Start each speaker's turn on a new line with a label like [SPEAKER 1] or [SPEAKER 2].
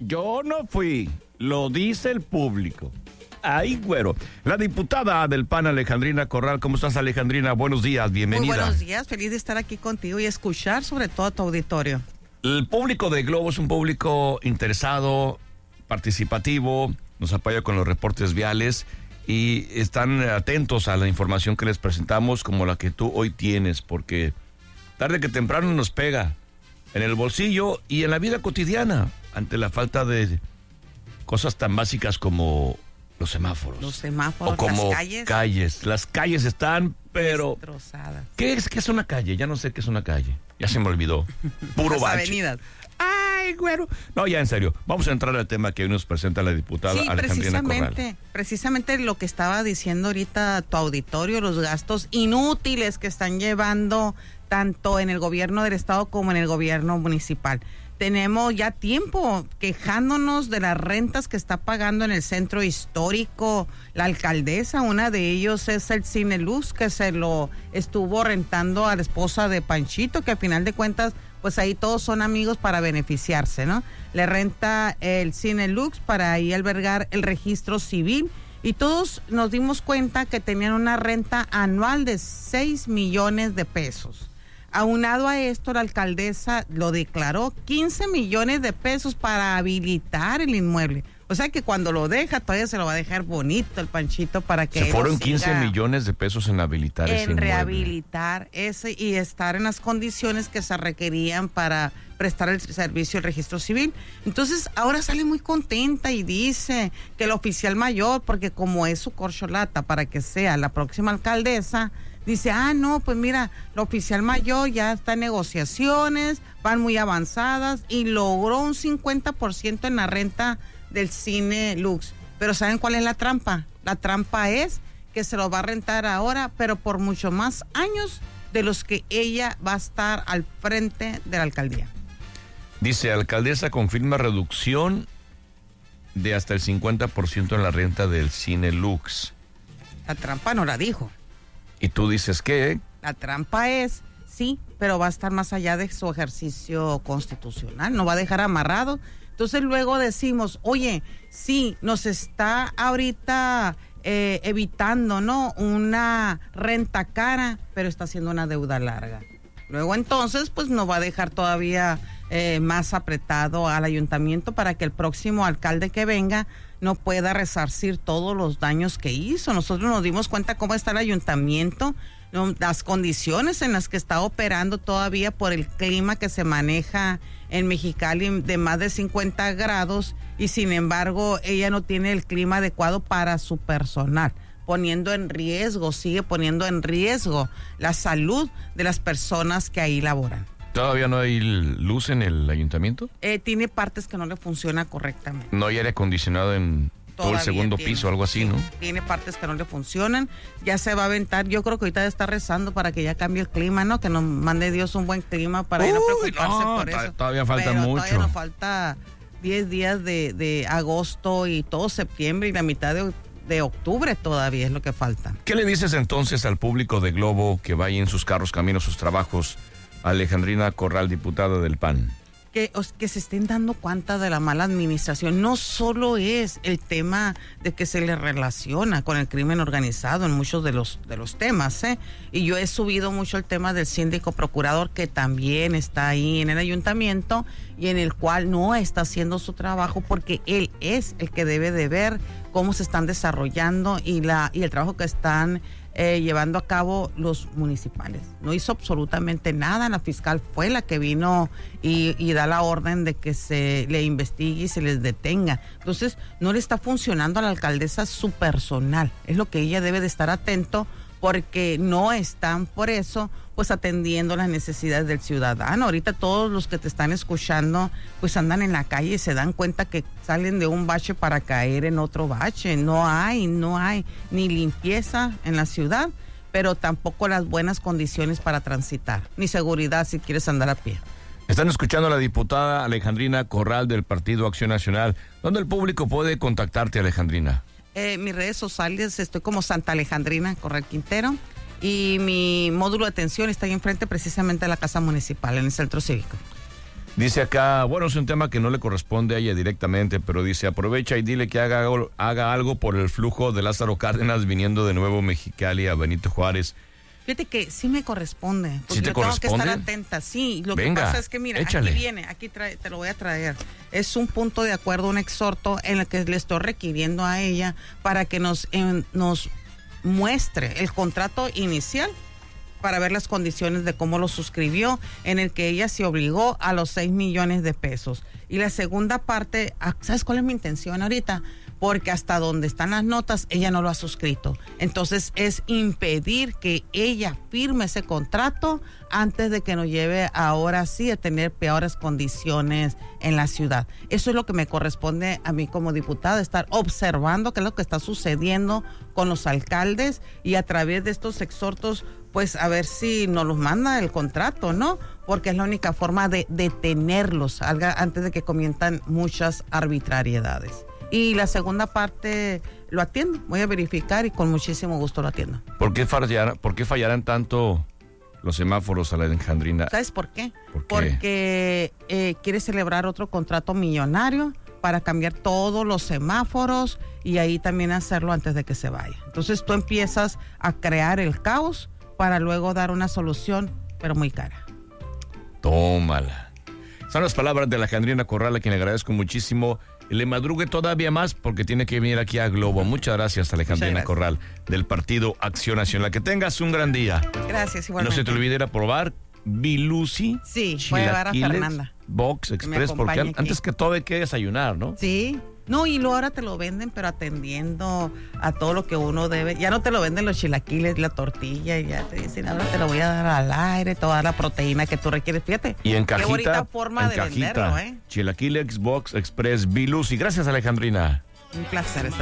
[SPEAKER 1] Yo no fui, lo dice el público. Ay, güero. La diputada del PAN, Alejandrina Corral. ¿Cómo estás, Alejandrina? Buenos días, bienvenida.
[SPEAKER 2] Muy buenos días, feliz de estar aquí contigo y escuchar sobre todo a tu auditorio.
[SPEAKER 1] El público de Globo es un público interesado, participativo, nos apoya con los reportes viales y están atentos a la información que les presentamos como la que tú hoy tienes, porque tarde que temprano nos pega en el bolsillo y en la vida cotidiana ante la falta de cosas tan básicas como los semáforos.
[SPEAKER 2] Los semáforos,
[SPEAKER 1] o como
[SPEAKER 2] las calles.
[SPEAKER 1] Las calles están, pero
[SPEAKER 2] destrozadas.
[SPEAKER 1] ¿Qué es una calle? Ya no sé qué es una calle. Ya se me olvidó. Puro
[SPEAKER 2] Las
[SPEAKER 1] bache.
[SPEAKER 2] avenidas.
[SPEAKER 1] Ay, güero. No, ya en serio. Vamos a entrar al tema que hoy nos presenta la diputada Alejandrina Corral.
[SPEAKER 2] Precisamente lo que estaba diciendo ahorita tu auditorio, los gastos inútiles que están llevando tanto en el gobierno del estado como en el gobierno municipal. Tenemos ya tiempo quejándonos de las rentas que está pagando en el centro histórico la alcaldesa. Una de ellos es el Cine Lux, que se lo estuvo rentando a la esposa de Panchito, que al final de cuentas, pues ahí todos son amigos para beneficiarse, ¿no? Le renta el Cine Lux para ahí albergar el registro civil y todos nos dimos cuenta que tenían una renta anual de 6 millones de pesos. Aunado a esto, la alcaldesa lo declaró 15 millones de pesos para habilitar el inmueble. O sea que cuando lo deja, todavía se lo va a dejar bonito el Panchito para que
[SPEAKER 1] se fueron 15 millones de pesos en habilitar ese inmueble.
[SPEAKER 2] En rehabilitar ese y estar en las condiciones que se requerían para prestar el servicio del registro civil. Entonces, ahora sale muy contenta y dice que el oficial mayor, porque como es su corcholata para que sea la próxima alcaldesa, dice, no, pues mira, la oficial mayor ya está en negociaciones, van muy avanzadas y logró un 50% en la renta del Cine Lux. Pero ¿saben cuál es la trampa? La trampa es que se lo va a rentar ahora, pero por mucho más años de los que ella va a estar al frente de la alcaldía.
[SPEAKER 1] Dice, alcaldesa confirma reducción de hasta el 50% en la renta del Cine Lux.
[SPEAKER 2] La trampa no la dijo.
[SPEAKER 1] ¿Y tú dices qué?
[SPEAKER 2] La trampa es, sí, pero va a estar más allá de su ejercicio constitucional, no va a dejar amarrado. Entonces luego decimos, oye, sí, nos está ahorita evitando, ¿no? Una renta cara, pero está haciendo una deuda larga. Luego entonces, pues nos va a dejar todavía más apretado al ayuntamiento para que el próximo alcalde que venga no pueda resarcir todos los daños que hizo. Nosotros nos dimos cuenta cómo está el ayuntamiento, ¿no? Las condiciones en las que está operando todavía por el clima que se maneja en Mexicali de más de 50 grados y sin embargo ella no tiene el clima adecuado para su personal, sigue poniendo en riesgo la salud de las personas que ahí laboran.
[SPEAKER 1] ¿Todavía no hay luz en el ayuntamiento?
[SPEAKER 2] Tiene partes que no le funciona correctamente.
[SPEAKER 1] No hay aire acondicionado en todo el segundo piso, algo así, ¿no?
[SPEAKER 2] Tiene partes que no le funcionan, ya se va a aventar. Yo creo que ahorita está rezando para que ya cambie el clima, ¿no? Que nos mande Dios un buen clima para no preocuparse por eso.
[SPEAKER 1] Todavía falta mucho.
[SPEAKER 2] Todavía nos falta 10 días de agosto y todo septiembre y la mitad de octubre todavía es lo que falta.
[SPEAKER 1] ¿Qué le dices entonces al público de Globo que vaya en sus carros, camino a sus trabajos? Alejandrina Corral, diputada del PAN.
[SPEAKER 2] Que se estén dando cuenta de la mala administración. No solo es el tema de que se le relaciona con el crimen organizado en muchos de los temas, y yo he subido mucho el tema del síndico procurador que también está ahí en el ayuntamiento y en el cual no está haciendo su trabajo porque él es el que debe de ver cómo se están desarrollando y el trabajo que están llevando a cabo los municipales. No hizo absolutamente nada. La fiscal fue la que vino y da la orden de que se le investigue y se les detenga. Entonces, no le está funcionando a la alcaldesa su personal. Es lo que ella debe de estar atento porque no están por eso pues atendiendo las necesidades del ciudadano. Ahorita todos los que te están escuchando pues andan en la calle y se dan cuenta que salen de un bache para caer en otro bache. No hay ni limpieza en la ciudad, pero tampoco las buenas condiciones para transitar, ni seguridad si quieres andar a pie.
[SPEAKER 1] Están escuchando a la diputada Alejandrina Corral del Partido Acción Nacional. ¿Dónde el público puede contactarte, Alejandrina?
[SPEAKER 2] Mis redes sociales estoy como Santa Alejandrina Corral Quintero. Y mi módulo de atención está ahí enfrente precisamente de la Casa Municipal, en el Centro Cívico.
[SPEAKER 1] Dice acá, bueno, es un tema que no le corresponde a ella directamente, pero dice, aprovecha y dile que haga algo por el flujo de Lázaro Cárdenas viniendo de Nuevo Mexicali a Benito Juárez.
[SPEAKER 2] Fíjate que sí me corresponde, porque
[SPEAKER 1] ¿Sí te
[SPEAKER 2] yo tengo
[SPEAKER 1] corresponde?
[SPEAKER 2] que estar atenta. Sí, lo
[SPEAKER 1] Venga,
[SPEAKER 2] que pasa es que mira,
[SPEAKER 1] échale.
[SPEAKER 2] aquí viene, te lo voy a traer. Es un punto de acuerdo, un exhorto en el que le estoy requiriendo a ella para que nos muestre el contrato inicial para ver las condiciones de cómo lo suscribió, en el que ella se obligó a los 6 millones de pesos. Y la segunda parte, ¿sabes cuál es mi intención ahorita? Porque hasta donde están las notas, ella no lo ha suscrito. Entonces es impedir que ella firme ese contrato antes de que nos lleve ahora sí a tener peores condiciones en la ciudad. Eso es lo que me corresponde a mí como diputada, estar observando qué es lo que está sucediendo con los alcaldes y a través de estos exhortos, pues a ver si nos los manda el contrato, ¿no? Porque es la única forma de detenerlos antes de que comienzan muchas arbitrariedades. Y la segunda parte lo atiendo, voy a verificar y con muchísimo gusto lo atiendo.
[SPEAKER 1] ¿Por qué fallarán tanto los semáforos, Alejandrina?
[SPEAKER 2] ¿Sabes por qué?
[SPEAKER 1] ¿Por qué?
[SPEAKER 2] Porque quiere celebrar otro contrato millonario para cambiar todos los semáforos y ahí también hacerlo antes de que se vaya. Entonces tú empiezas a crear el caos para luego dar una solución, pero muy cara.
[SPEAKER 1] Tómala. Son las palabras de Alejandrina Corral, a quien le agradezco muchísimo. Y le madrugue todavía más porque tiene que venir aquí a Globo. Muchas gracias, Alejandrina
[SPEAKER 2] Muchas
[SPEAKER 1] Corral, del Partido Acción Nacional. Que tengas un gran día.
[SPEAKER 2] Gracias,
[SPEAKER 1] No
[SPEAKER 2] igualmente.
[SPEAKER 1] se te olvide ir a probar Bilusi.
[SPEAKER 2] Sí, voy a llevar a
[SPEAKER 1] Chilaquiles,
[SPEAKER 2] Fernanda.
[SPEAKER 1] Box
[SPEAKER 2] me
[SPEAKER 1] Express, porque
[SPEAKER 2] acompañe aquí.
[SPEAKER 1] antes que todo hay que desayunar, ¿no?
[SPEAKER 2] Sí. No, y luego ahora te lo venden, pero atendiendo a todo lo que uno debe. Ya no te lo venden los chilaquiles, la tortilla, y ya te dicen, ahora te lo voy a dar al aire, toda la proteína que tú requieres. Fíjate,
[SPEAKER 1] Y en cajita,
[SPEAKER 2] qué bonita forma
[SPEAKER 1] en
[SPEAKER 2] de
[SPEAKER 1] cajita,
[SPEAKER 2] venderlo, ¿eh?
[SPEAKER 1] Chilaquiles, Box Express, Bilusi. Gracias, Alejandrina.
[SPEAKER 2] Un placer estar